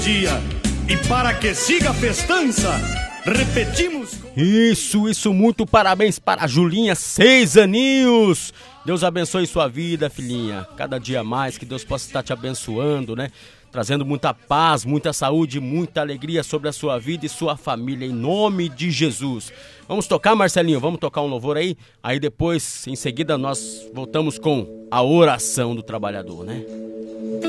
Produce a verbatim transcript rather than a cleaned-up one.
dia. E para que siga a festança, repetimos... Isso, isso, muito parabéns para a Julinha, seis aninhos. Deus abençoe sua vida, filhinha. Cada dia mais, que Deus possa estar te abençoando, né? Trazendo muita paz, muita saúde, muita alegria sobre a sua vida e sua família, em nome de Jesus. Vamos tocar, Marcelinho? Vamos tocar um louvor aí? Aí depois, em seguida, nós voltamos com a oração do trabalhador, né?